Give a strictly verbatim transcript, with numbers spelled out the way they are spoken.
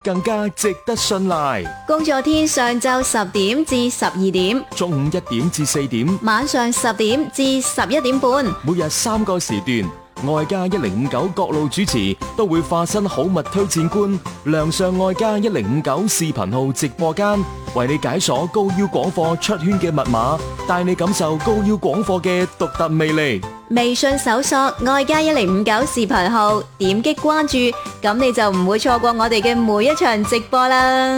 更加值得信賴。 工作天上晝十點至十二點， 中午一點至四點， 晚上十點至十一點半， 每日三個時段，愛家一零五九各路主持都會化身好物推薦官，亮相愛家一零五九視頻號直播間，為你解鎖高腰廣貨出圈嘅密碼，帶你感受高腰廣貨嘅獨特魅力。 微信搜索愛家一零五九視頻號，點擊關注，咁你就唔會錯過我哋嘅每一場直播啦。